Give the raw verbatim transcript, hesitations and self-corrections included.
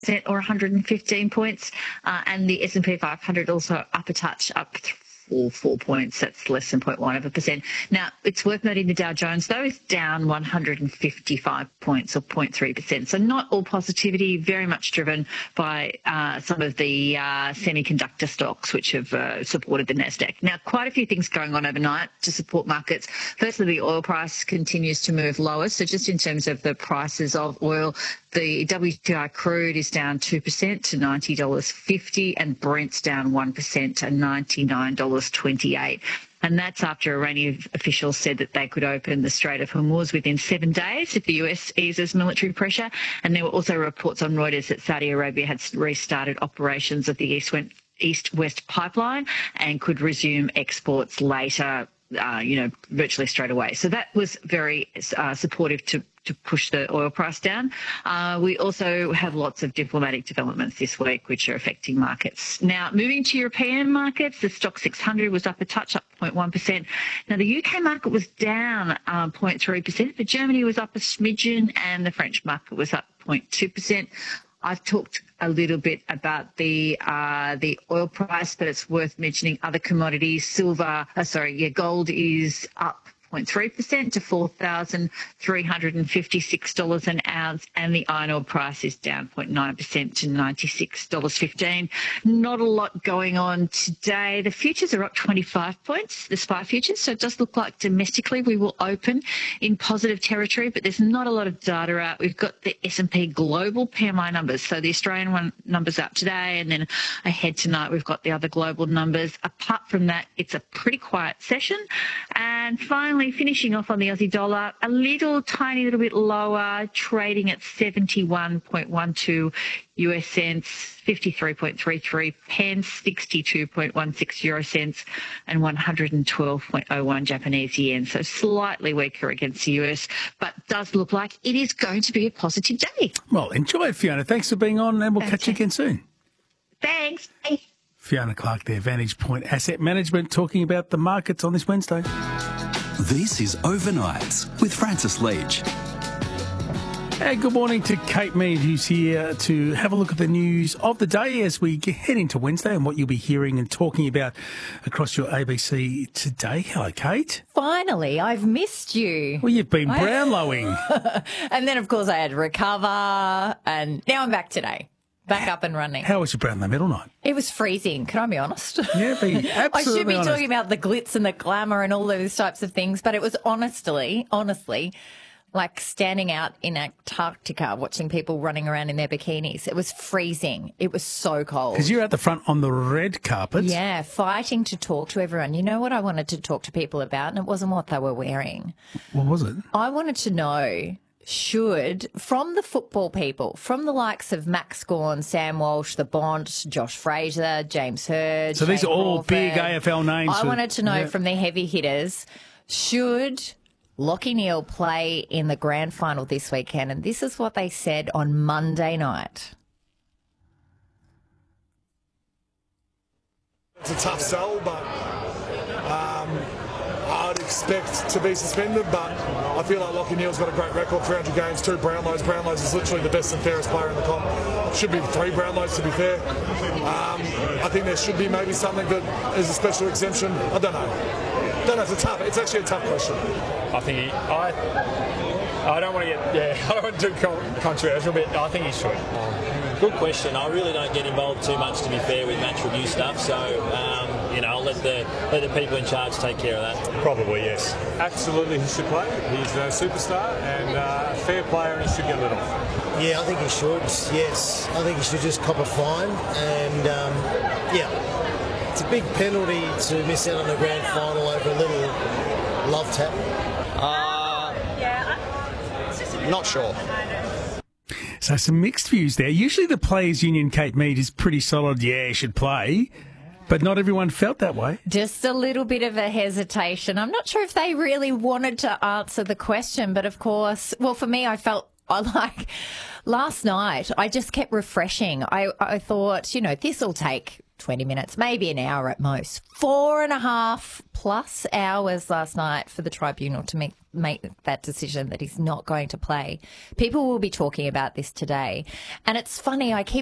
or one hundred fifteen points, uh, and the S and P five hundred also up a touch, up or four points. That's less than zero point one of a percent. Now, it's worth noting the Dow Jones, though, is down one hundred fifty-five points or zero point three percent. So not all positivity, very much driven by uh, some of the uh, semiconductor stocks, which have uh, supported the Nasdaq. Now, quite a few things going on overnight to support markets. Firstly, the oil price continues to move lower. So just in terms of the prices of oil, the W T I crude is down two percent to ninety dollars fifty, and Brent's down one percent to ninety-nine dollars twenty-eight. And that's after Iranian officials said that they could open the Strait of Hormuz within seven days if the U S eases military pressure. And there were also reports on Reuters that Saudi Arabia had restarted operations of the East-West East-West pipeline and could resume exports later, uh, you know, virtually straight away. So that was very uh, supportive to to push the oil price down. Uh, we also have lots of diplomatic developments this week which are affecting markets. Now, moving to European markets, the Stock six hundred was up a touch, up zero point one percent. Now, the U K market was down um, zero point three percent, but Germany was up a smidgen and the French market was up zero point two percent. I've talked a little bit about the uh, the oil price, but it's worth mentioning other commodities. Silver, uh, sorry, yeah, gold is up zero point three percent to four thousand three hundred fifty-six dollars an ounce, and the iron ore price is down zero point nine percent to ninety-six dollars fifteen. Not a lot going on today. The futures are up twenty-five points, the S P I futures, so it does look like domestically we will open in positive territory, but there's not a lot of data out. We've got the S and P global P M I numbers, so the Australian one numbers out today, and then ahead tonight we've got the other global numbers. Apart from that, it's a pretty quiet session. And finally, finishing off on the Aussie dollar, a little tiny little bit lower, trading at seventy-one point one two U S cents, fifty-three point three three pence, sixty-two point one six euro cents, and one hundred twelve point oh one Japanese yen. So slightly weaker against the U S, but does look like it is going to be a positive day. Well, enjoy it, Fiona. Thanks for being on, and we'll Okay. catch you again soon. Thanks. Bye. Fiona Clark there, Vantage Point Asset Management, talking about the markets on this Wednesday. This is Overnights with Francis Leach. And good morning to Kate Mead, who's here to have a look at the news of the day as we get, head into Wednesday and what you'll be hearing and talking about across your A B C today. Hello, Kate. Finally, I've missed you. Well, you've been Brownlowing. And then, of course, I had to recover, and now I'm back today. Back up and running. How was your Brownlow medal night? It was freezing. Can I be honest? Yeah, be absolutely I should be honest. talking about the glitz and the glamour and all those types of things, but it was honestly, honestly, like standing out in Antarctica watching people running around in their bikinis. It was freezing. It was so cold. Because you're at the front on the red carpet. Yeah, fighting to talk to everyone. You know what I wanted to talk to people about, and it wasn't what they were wearing. What was it? I wanted to know, should, from the football people, from the likes of Max Gawn, Sam Walsh, The Bont, Josh Fraser, James Hird. So these Shane are all Crawford, big A F L names. I for- wanted to know yeah. from the heavy hitters, should Lachie Neale play in the grand final this weekend? And this is what they said on Monday night. It's a tough sell, but um, I'd expect to be suspended, but I feel like Lachie Neale's got a great record, three hundred games, two Brownlows. Brownlows is literally the best and fairest player in the comp. Should be three Brownlows, to be fair. Um, I think there should be maybe something that is a special exemption. I don't know. Don't know, it's a tough, it's actually a tough question. I think he, I, I don't want to get, yeah, I don't want to do con- controversial, but I think he should. Good question. I really don't get involved too much, to be fair, with match review stuff. So, um, you know, I'll let the let the people in charge take care of that. Probably, yes. Absolutely, he should play. He's a superstar and uh, a fair player, and he should get let off. Yeah, I think he should. Yes, I think he should just cop a fine, and um, yeah, it's a big penalty to miss out on the grand final over a little love tap. Uh, not sure. So some mixed views there. Usually the Players Union, Kate Mead, is pretty solid. Yeah, he should play. But not everyone felt that way. Just a little bit of a hesitation. I'm not sure if they really wanted to answer the question, but of course, well, for me, I felt I like last night, I just kept refreshing. I, I thought, you know, this will take twenty minutes, maybe an hour at most. Four and a half plus hours last night for the tribunal to make make that decision that he's not going to play. People will be talking about this today. And it's funny, I keep